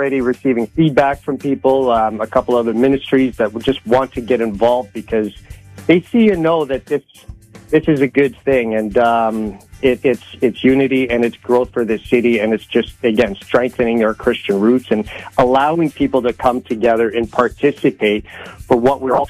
already receiving feedback from people, a couple other ministries that would just want to get involved because they see and know that this is a good thing, and it's unity and it's growth for this city, and it's just, again, strengthening our Christian roots and allowing people to come together and participate for what we're all